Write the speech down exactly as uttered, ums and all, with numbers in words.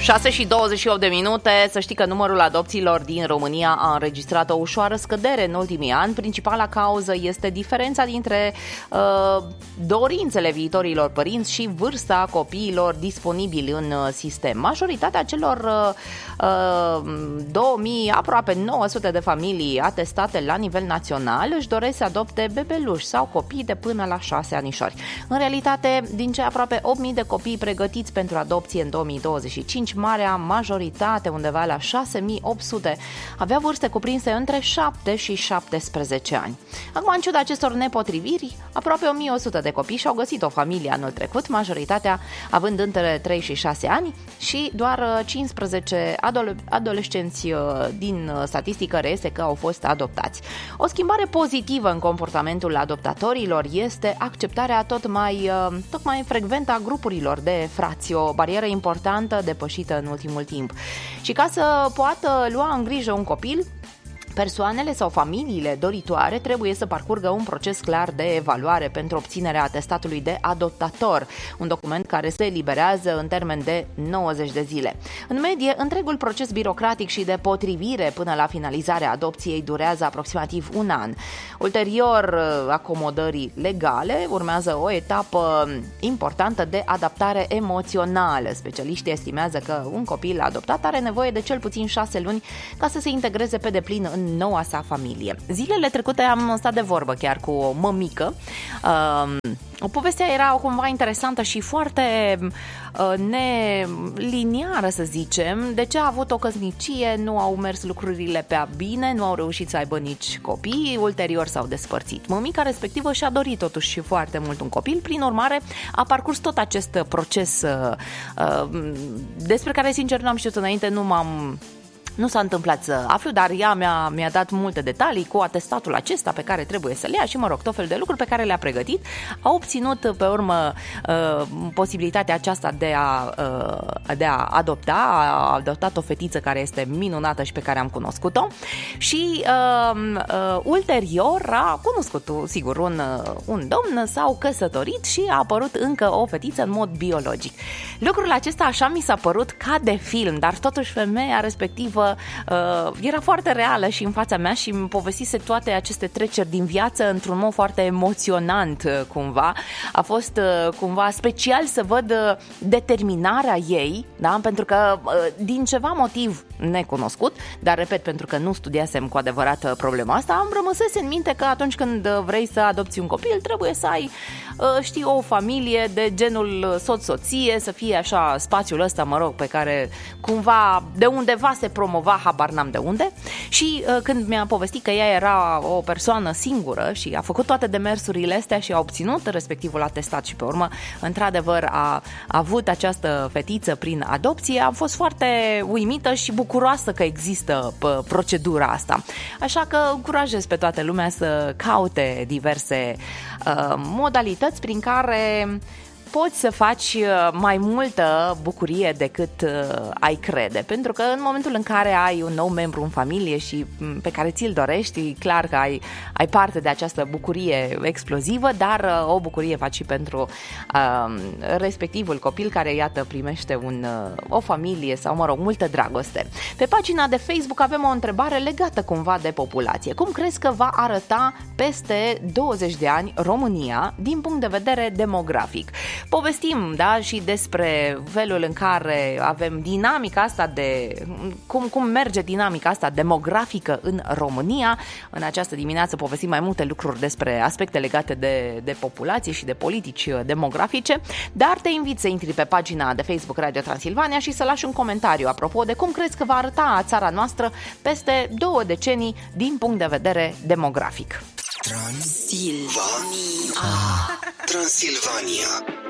șase și douăzeci și opt de minute. Să știi că numărul adopțiilor din România a înregistrat o ușoară scădere în ultimii ani. Principala cauză este diferența dintre uh, dorințele viitorilor părinți și vârsta copiilor disponibili în uh, sistem. Majoritatea celor uh, uh, două mii, aproape nouă sute de familii atestate la nivel național își doresc să adopte bebeluși sau copii de până la șase anișori. În realitate, din cei aproape opt mii de copii pregătiți pentru adopție în două mii douăzeci și cinci, marea majoritate, undeva la șase mii opt sute, avea vârste cuprinse între șapte și șaptesprezece ani. Acum, în ciuda acestor nepotriviri, aproape o mie o sută de copii și-au găsit o familie anul trecut, majoritatea având între trei și șase ani și doar cincisprezece adole- adolescenți din statistică reiese că au fost adoptați. O schimbare pozitivă în comportamentul adoptatorilor este acceptarea tot mai, tot mai frecventă a grupurilor de frați, o barieră importantă depășită în ultimul timp. Și ca să poată lua în grijă un copil, persoanele sau familiile doritoare trebuie să parcurgă un proces clar de evaluare pentru obținerea atestatului de adoptator, un document care se eliberează în termen de nouăzeci de zile. În medie, întregul proces birocratic și de potrivire până la finalizarea adopției durează aproximativ un an. Ulterior acomodării legale, urmează o etapă importantă de adaptare emoțională. Specialiștii estimează că un copil adoptat are nevoie de cel puțin șase luni ca să se integreze pe deplin în noua sa familie. Zilele trecute am stat de vorbă chiar cu o mămică. Uh, o povestea era cumva interesantă și foarte uh, neliniară, să zicem. De ce a avut o căsnicie, nu au mers lucrurile pe bine, nu au reușit să aibă nici copii, ulterior s-au despărțit. Mămica respectivă și-a dorit totuși și foarte mult un copil, prin urmare a parcurs tot acest proces uh, uh, despre care, sincer, nu am știut înainte, nu m-am Nu s-a întâmplat să aflu, dar ea mi-a, mi-a dat multe detalii cu atestatul acesta pe care trebuie să-l ia și, mă rog, tot fel de lucruri pe care le-a pregătit. A obținut, pe urmă, uh, posibilitatea aceasta de a, uh, de a adopta. A adoptat o fetiță care este minunată și pe care am cunoscut-o. Și uh, uh, ulterior a cunoscut, sigur, un, uh, un domn, s-au căsătorit și a apărut încă o fetiță în mod biologic. Lucrul acesta așa mi s-a părut ca de film, dar totuși femeia respectivă Uh, era foarte reală și în fața mea și îmi povestise toate aceste treceri din viață într-un mod foarte emoționant, uh, cumva. A fost uh, cumva special să văd uh, determinarea ei, da? Pentru că uh, din ceva motiv necunoscut, dar repet, pentru că nu studiasem cu adevărat uh, problema asta, am rămăsese în minte că atunci când uh, vrei să adopți un copil, trebuie să ai, uh, știi, o familie de genul soț-soție, să fie așa spațiul ăsta, mă rog, pe care cumva de undeva se promova, habar n-am de unde. Și uh, când mi-a povestit că ea era o persoană singură și a făcut toate demersurile astea și a obținut respectivul atestat și pe urmă, într-adevăr, a, a avut această fetiță prin adopție, am fost foarte uimită și bucuroasă că există p- procedura asta. Așa că încurajez pe toată lumea să caute diverse uh, modalități prin care poți să faci mai multă bucurie decât uh, ai crede. Pentru că în momentul în care ai un nou membru în familie și pe care ți-l dorești, e clar că ai, ai parte de această bucurie explozivă, dar uh, o bucurie faci și pentru uh, respectivul copil care, iată, primește un, uh, o familie sau, mă rog, multă dragoste. Pe pagina de Facebook avem o întrebare legată cumva de populație. Cum crezi că va arăta peste douăzeci de ani România din punct de vedere demografic? Povestim, da, și despre felul în care avem dinamica asta de cum, cum merge dinamica asta demografică în România. În această dimineață povestim mai multe lucruri despre aspecte legate de, de populație și de politici demografice, dar te invit să intri pe pagina de Facebook Radio Transilvania și să lași un comentariu apropo de cum crezi că va arăta țara noastră peste două decenii din punct de vedere demografic. Transilvania. Transilvania.